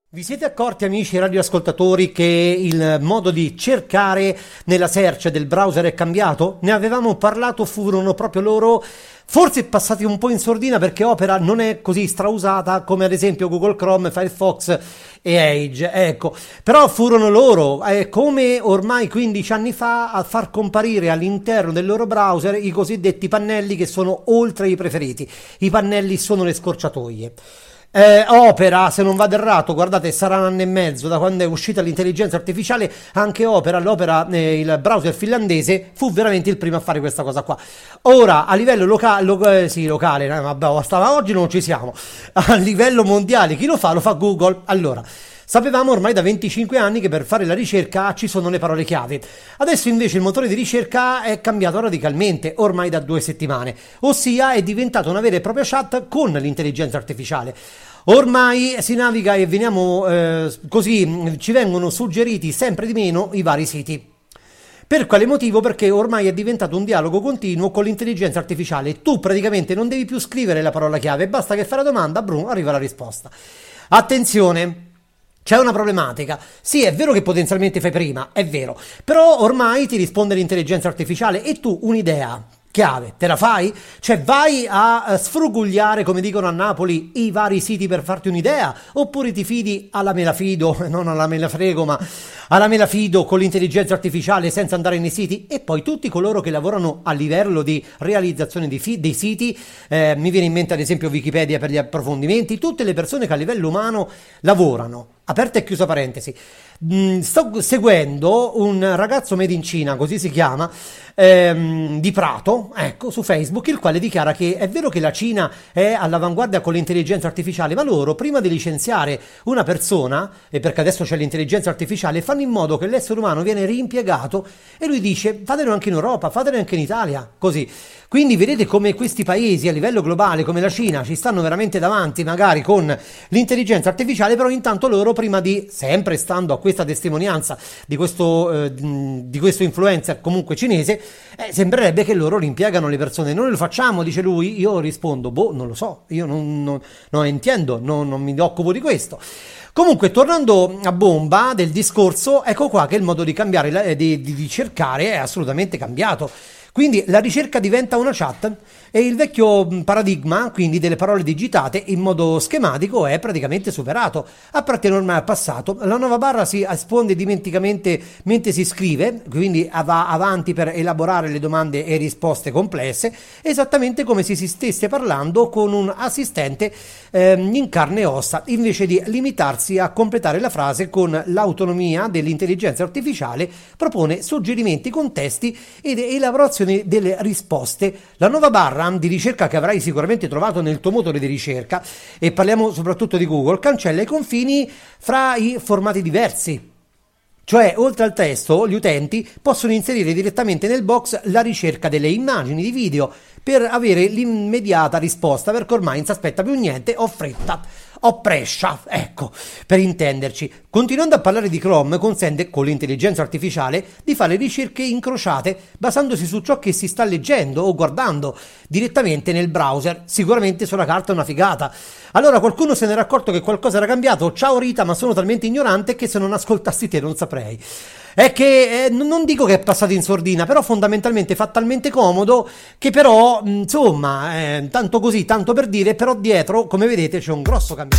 Vi siete accorti, amici radioascoltatori, che il modo di cercare nella search del browser è cambiato? Ne avevamo parlato, furono proprio loro, forse passati un po' in sordina perché Opera non è così strausata come ad esempio Google Chrome, Firefox e Edge, ecco. Però furono loro, come ormai 15 anni fa, a far comparire all'interno del loro browser i cosiddetti pannelli che sono oltre i preferiti. I pannelli sono le scorciatoie. Opera, se non vado errato, guardate, sarà un anno e mezzo da quando è uscita l'intelligenza artificiale. Anche l'Opera, il browser finlandese, fu veramente il primo a fare questa cosa qua. Ora, a livello locale, vabbè, oggi non ci siamo. A livello mondiale, chi lo fa? Lo fa Google. Allora, sapevamo ormai da 25 anni che per fare la ricerca ci sono le parole chiave. Adesso invece il motore di ricerca è cambiato radicalmente, ormai da 2 settimane, ossia è diventato una vera e propria chat con l'intelligenza artificiale. Ormai si naviga e veniamo così, ci vengono suggeriti sempre di meno i vari siti. Per quale motivo? Perché ormai è diventato un dialogo continuo con l'intelligenza artificiale. Tu praticamente non devi più scrivere la parola chiave, basta che fai la domanda, brum, arriva la risposta. Attenzione! C'è una problematica. Sì, è vero che potenzialmente fai prima, è vero, però ormai ti risponde l'intelligenza artificiale e tu un'idea chiave te la fai? Cioè vai a sfrugugliare, come dicono a Napoli, i vari siti per farti un'idea, oppure ti fidi alla me la fido, non alla me la frego, ma alla me la fido con l'intelligenza artificiale senza andare nei siti? E poi tutti coloro che lavorano a livello di realizzazione dei siti, mi viene in mente ad esempio Wikipedia per gli approfondimenti, tutte le persone che a livello umano lavorano. Aperta e chiusa parentesi. Sto seguendo un ragazzo made in Cina, così si chiama, di Prato, ecco, su Facebook, il quale dichiara che è vero che la Cina è all'avanguardia con l'intelligenza artificiale, ma loro prima di licenziare una persona, e perché adesso c'è l'intelligenza artificiale, fanno in modo che l'essere umano viene reimpiegato, e lui dice fatelo anche in Europa, fatelo anche in Italia, così. Quindi vedete come questi paesi a livello globale come la Cina ci stanno veramente davanti magari con l'intelligenza artificiale, però intanto loro prima di, sempre stando a questa testimonianza di questo influencer comunque cinese, sembrerebbe che loro rimpiegano le persone. Noi lo facciamo, dice lui. Io rispondo, non lo so, io non intendo, non mi occupo di questo. Comunque, tornando a bomba del discorso, ecco qua che il modo di cambiare, di cercare è assolutamente cambiato. Quindi la ricerca diventa una chat e il vecchio paradigma, quindi delle parole digitate in modo schematico, è praticamente superato, appartiene ormai al passato. La nuova barra si esponde dimenticamente mentre si scrive, quindi va avanti per elaborare le domande e risposte complesse, esattamente come se si stesse parlando con un assistente in carne e ossa, invece di limitarsi a completare la frase con l'autonomia dell'intelligenza artificiale, propone suggerimenti, contesti ed elaborazione delle risposte. La nuova barra di ricerca che avrai sicuramente trovato nel tuo motore di ricerca, e parliamo soprattutto di Google, cancella i confini fra i formati diversi. Cioè, oltre al testo, gli utenti possono inserire direttamente nel box la ricerca delle immagini di video per avere l'immediata risposta, perché ormai non si aspetta più niente, ho fretta, ho prescia, ecco, per intenderci. Continuando a parlare di Chrome, consente con l'intelligenza artificiale di fare ricerche incrociate basandosi su ciò che si sta leggendo o guardando direttamente nel browser. Sicuramente sulla carta è una figata. Allora qualcuno se n'era accorto che qualcosa era cambiato? Ciao Rita, ma sono talmente ignorante che se non ascoltassi te non saprei. È che non dico che è passato in sordina, però fondamentalmente fa talmente comodo che però, insomma, tanto così, tanto per dire, però dietro, come vedete, c'è un grosso cambiamento.